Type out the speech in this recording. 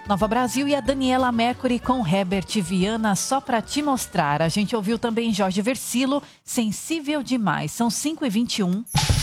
Nova Brasil e a Daniela Mercury com Herbert Viana, Só Pra Te Mostrar. A gente ouviu também Jorge Versilo, Sensível Demais. São 5h21.